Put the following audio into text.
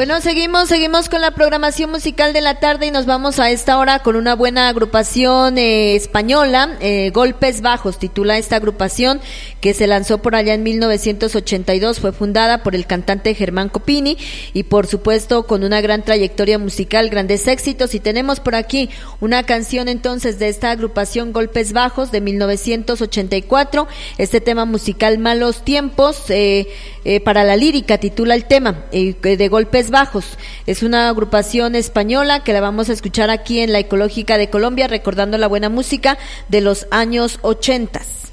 Bueno, seguimos con la programación musical de la tarde y nos vamos a esta hora con una buena agrupación española, Golpes Bajos, titula esta agrupación, que se lanzó por allá en 1982, fue fundada por el cantante Germán Copini y por supuesto con una gran trayectoria musical, grandes éxitos, y tenemos por aquí una canción entonces de esta agrupación Golpes Bajos de 1984, este tema musical Malos Tiempos, para la lírica titula el tema, de Golpes Bajos. Es una agrupación española que la vamos a escuchar aquí en la Ecológica de Colombia, recordando la buena música de los años 80.